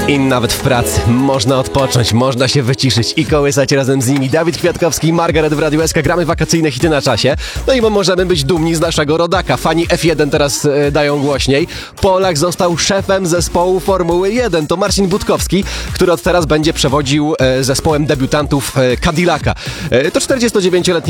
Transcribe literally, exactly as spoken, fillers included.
I nawet w pracy można odpocząć, można się wyciszyć i kołysać razem z nimi. Dawid Kwiatkowski i Margaret w Radiu S K. Gramy wakacyjne hity na czasie. No i bo możemy być dumni z naszego rodaka. Fani F jeden teraz e, dają głośniej. Polak został szefem zespołu Formuły jeden. To Marcin Budkowski, który od teraz będzie przewodził e, zespołem debiutantów e, Cadillaca. E, to czterdziestodziewięcioletni